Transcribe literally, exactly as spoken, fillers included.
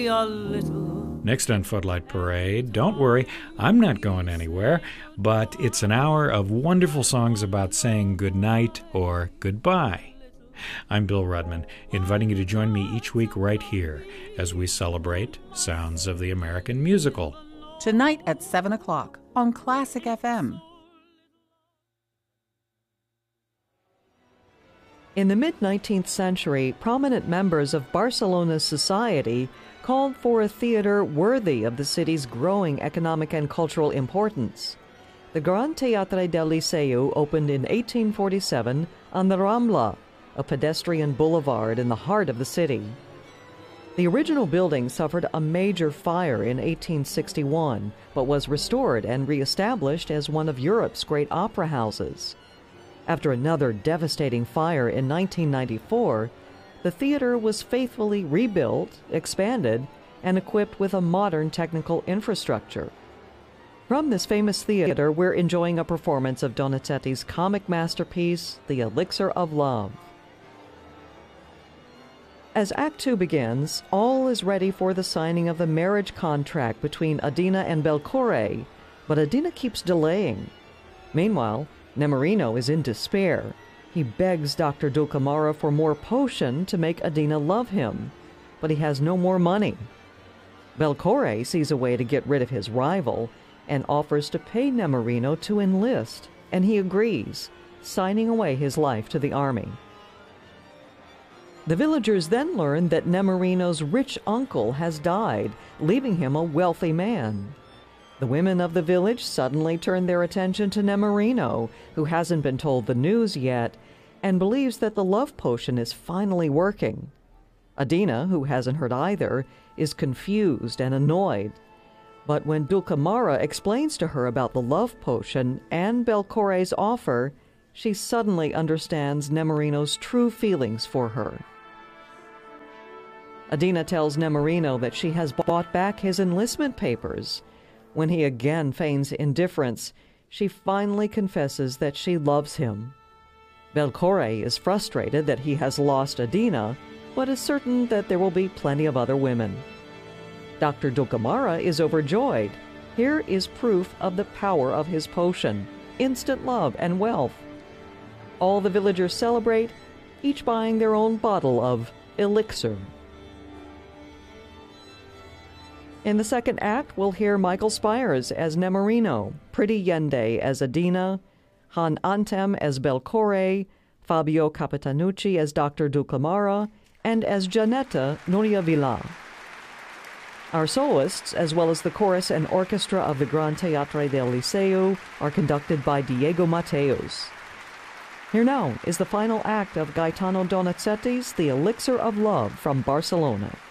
me a little. Next on Floodlight Parade, don't worry, I'm not going anywhere, but it's an hour of wonderful songs about saying goodnight or goodbye. I'm Bill Rudman, inviting you to join me each week right here as we celebrate Sounds of the American Musical. Tonight at seven o'clock on Classic F M. In the mid-nineteenth century, prominent members of Barcelona's society called for a theater worthy of the city's growing economic and cultural importance. The Gran Teatre del Liceu opened in eighteen forty-seven on the Rambla, a pedestrian boulevard in the heart of the city. The original building suffered a major fire in eighteen sixty-one, but was restored and reestablished as one of Europe's great opera houses. After another devastating fire in nineteen ninety-four, the theater was faithfully rebuilt, expanded, and equipped with a modern technical infrastructure. From this famous theater, we're enjoying a performance of Donizetti's comic masterpiece, The Elixir of Love. As Act Two begins, all is ready for the signing of the marriage contract between Adina and Belcore, but Adina keeps delaying. Meanwhile, Nemorino is in despair. He begs Doctor Dulcamara for more potion to make Adina love him, but he has no more money. Belcore sees a way to get rid of his rival and offers to pay Nemorino to enlist, and he agrees, signing away his life to the army. The villagers then learn that Nemorino's rich uncle has died, leaving him a wealthy man. The women of the village suddenly turn their attention to Nemorino, who hasn't been told the news yet, and believes that the love potion is finally working. Adina, who hasn't heard either, is confused and annoyed. But when Dulcamara explains to her about the love potion and Belcore's offer, she suddenly understands Nemorino's true feelings for her. Adina tells Nemorino that she has bought back his enlistment papers. When he again feigns indifference, she finally confesses that she loves him. Belcore is frustrated that he has lost Adina, but is certain that there will be plenty of other women. Doctor Dulcamara is overjoyed. Here is proof of the power of his potion, instant love and wealth. All the villagers celebrate, each buying their own bottle of elixir. In the second act, we'll hear Michael Spires as Nemorino, Pretty Yende as Adina, Han Antem as Belcore, Fabio Capitanucci as Doctor Dulcamara, and as Janetta Nuria Villa. Our soloists, as well as the chorus and orchestra of the Gran Teatre del Liceu, are conducted by Diego Mateos. Here now is the final act of Gaetano Donizetti's The Elixir of Love from Barcelona.